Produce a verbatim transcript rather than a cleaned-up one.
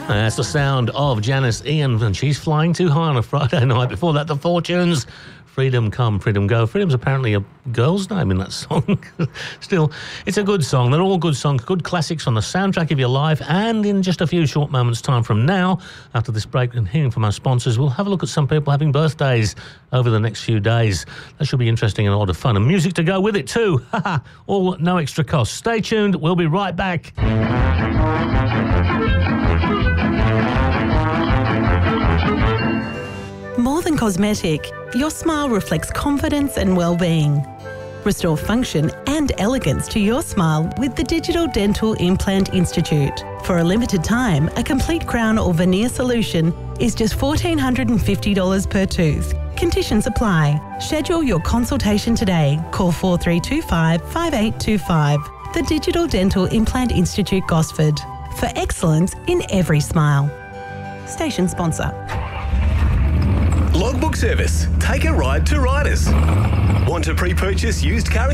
That's the sound of Janice Ian, and she's flying too high on a Friday night. Before that, The Fortunes, Freedom Come, Freedom Go. Freedom's apparently a girl's name in that song. Still, it's a good song. They're all good songs, good classics on the soundtrack of your life. And in just a few short moments' time from now, after this break and hearing from our sponsors, we'll have a look at some people having birthdays over the next few days. That should be interesting and a lot of fun. And music to go with it too. All at no extra cost. Stay tuned. We'll be right back. More than cosmetic, your smile reflects confidence and well-being. Restore function and elegance to your smile with the Digital Dental Implant Institute. For a limited time, a complete crown or veneer solution is just one thousand four hundred fifty dollars per tooth. Conditions apply. Schedule your consultation today. Call four three two five, five eight two five. The Digital Dental Implant Institute, Gosford. For excellence in every smile. Station sponsor. Logbook Service. Take a ride to Riders. Want to pre-purchase used car